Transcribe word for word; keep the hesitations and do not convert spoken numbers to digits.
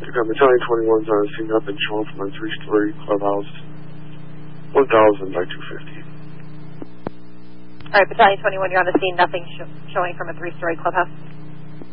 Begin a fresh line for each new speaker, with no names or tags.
again, Battalion twenty-one's on the scene, nothing showing from a three-story clubhouse. one thousand by two fifty.
All right, Battalion twenty-one, you're on the scene, nothing sh showing from a three-story clubhouse.